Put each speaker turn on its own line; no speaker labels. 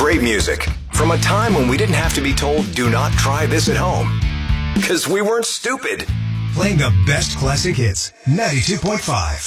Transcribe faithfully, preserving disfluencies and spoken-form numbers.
great music from a time when we didn't have to be told, do not try this at home. Because we weren't stupid.
Playing the best classic hits, ninety-two point five.